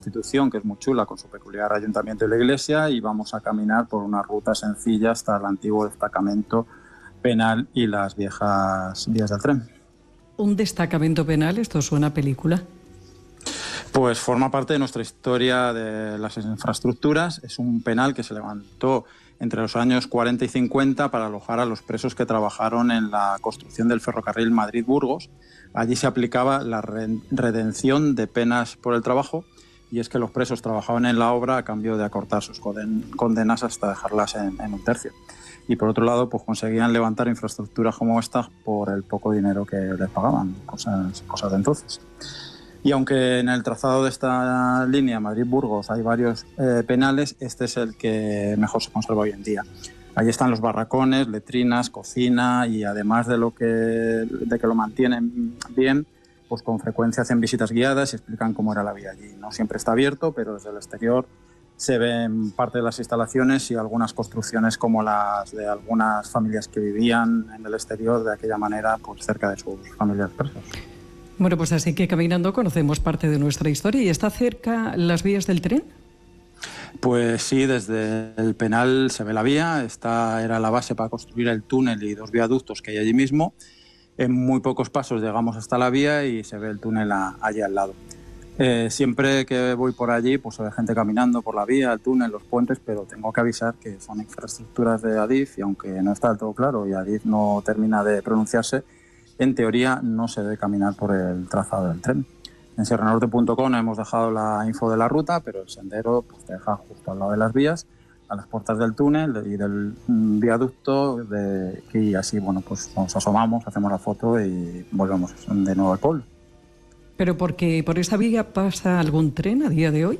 Constitución, que es muy chula, con su peculiar ayuntamiento y la iglesia, y vamos a caminar por una ruta sencilla hasta el antiguo destacamento penal y las viejas vías del tren. ¿Un destacamento penal? ¿Esto suena a película? Pues forma parte de nuestra historia de las infraestructuras. Es un penal que se levantó entre los años 40 y 50 para alojar a los presos que trabajaron en la construcción del ferrocarril Madrid-Burgos. Allí se aplicaba la redención de penas por el trabajo, y es que los presos trabajaban en la obra a cambio de acortar sus condenas hasta dejarlas en un tercio. Y por otro lado, pues conseguían levantar infraestructuras como esta por el poco dinero que les pagaban, cosas de entonces. Y aunque en el trazado de esta línea Madrid-Burgos hay varios penales, este es el que mejor se conserva hoy en día. Allí están los barracones, letrinas, cocina, y además de que lo mantienen bien, pues con frecuencia hacen visitas guiadas y explican cómo era la vida allí. No siempre está abierto, pero desde el exterior se ven parte de las instalaciones y algunas construcciones como las de algunas familias que vivían en el exterior de aquella manera, pues cerca de sus familias presas. Bueno, pues así que caminando conocemos parte de nuestra historia. ¿Y está cerca las vías del tren? Pues sí, desde el penal se ve la vía. Esta era la base para construir el túnel y 2 viaductos que hay allí mismo. En muy pocos pasos llegamos hasta la vía y se ve el túnel allí al lado. Siempre que voy por allí, pues se ve gente caminando por la vía, el túnel, los puentes, pero tengo que avisar que son infraestructuras de Adif, y aunque no está del todo claro y Adif no termina de pronunciarse, en teoría no se debe caminar por el trazado del tren. En sierranorte.com hemos dejado la info de la ruta, pero el sendero pues te deja justo al lado de las vías, a las puertas del túnel y del viaducto, y así, bueno, pues nos asomamos, hacemos la foto y volvemos de nuevo al pueblo. ¿Pero porque por esa vía pasa algún tren a día de hoy?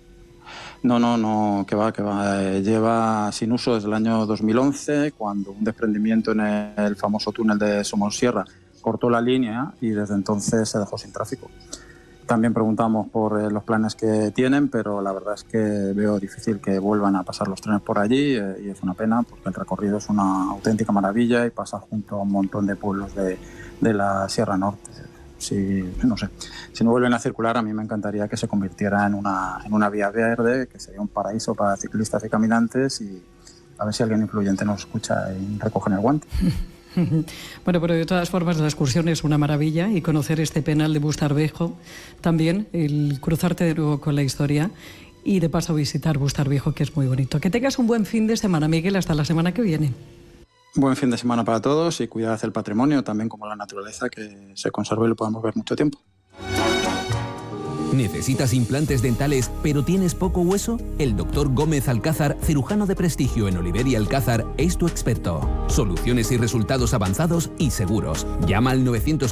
No, que va. Lleva sin uso desde el año 2011, cuando un desprendimiento en el famoso túnel de Somosierra cortó la línea y desde entonces se dejó sin tráfico. También preguntamos por los planes que tienen, pero la verdad es que veo difícil que vuelvan a pasar los trenes por allí, y es una pena porque el recorrido es una auténtica maravilla y pasa junto a un montón de pueblos de la Sierra Norte. Si no vuelven a circular, a mí me encantaría que se convirtiera en una vía verde, que sería un paraíso para ciclistas y caminantes, y a ver si alguien influyente nos escucha y recoge el guante. Bueno, pero de todas formas la excursión es una maravilla, y conocer este penal de Bustarvejo también, el cruzarte de nuevo con la historia y de paso visitar Bustarvejo, que es muy bonito. Que tengas un buen fin de semana, Miguel, hasta la semana que viene. Buen fin de semana para todos, y cuidad el patrimonio, también como la naturaleza, que se conserve y lo podamos ver mucho tiempo. ¿Necesitas implantes dentales pero tienes poco hueso? El Dr. Gómez Alcázar, cirujano de prestigio en Oliver y Alcázar, es tu experto. Soluciones y resultados avanzados y seguros. Llama al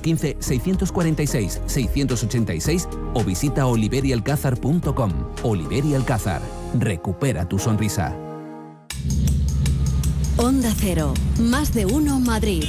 915-646-686 o visita oliverialcázar.com. Oliver y Alcázar. Recupera tu sonrisa. Onda Cero, más de uno Madrid.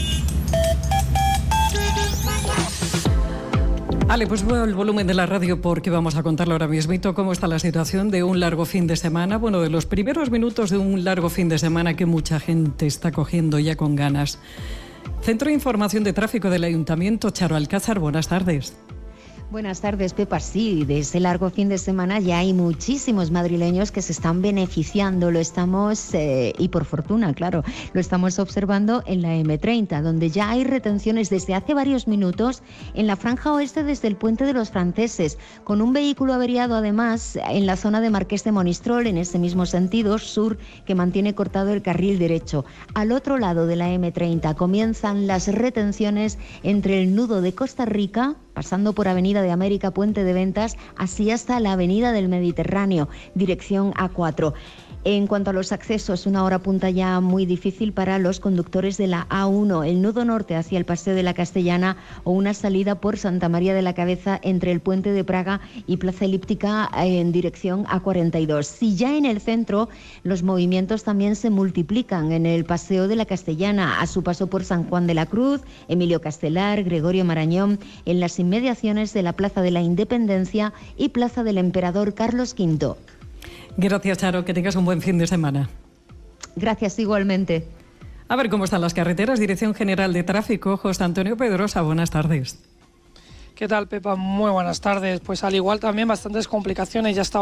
Ale, pues bueno, el volumen de la radio, porque vamos a contarlo ahora mismito cómo está la situación de un largo fin de semana. Bueno, de los primeros minutos de un largo fin de semana que mucha gente está cogiendo ya con ganas. Centro de Información de Tráfico del Ayuntamiento, Charo Alcázar, buenas tardes. Buenas tardes, Pepa. Sí, de ese largo fin de semana ya hay muchísimos madrileños que se están beneficiando. Lo estamos, y por fortuna, claro, lo estamos observando en la M30, donde ya hay retenciones desde hace varios minutos en la franja oeste desde el Puente de los Franceses, con un vehículo averiado además en la zona de Marqués de Monistrol, en ese mismo sentido sur, que mantiene cortado el carril derecho. Al otro lado de la M30 comienzan las retenciones entre el nudo de Costa Rica, pasando por Avenida de América, Puente de Ventas, así hasta la Avenida del Mediterráneo, dirección A4. En cuanto a los accesos, una hora punta ya muy difícil para los conductores de la A1, el nudo norte hacia el Paseo de la Castellana, o una salida por Santa María de la Cabeza entre el Puente de Praga y Plaza Elíptica en dirección A42. Si ya en el centro los movimientos también se multiplican en el Paseo de la Castellana, a su paso por San Juan de la Cruz, Emilio Castelar, Gregorio Marañón, en las inmediaciones de la Plaza de la Independencia y Plaza del Emperador Carlos V. Gracias, Charo, que tengas un buen fin de semana. Gracias, igualmente. A ver cómo están las carreteras. Dirección General de Tráfico, José Antonio Pedrosa, buenas tardes. ¿Qué tal, Pepa? Muy buenas tardes. Pues al igual también bastantes complicaciones. Ya estaba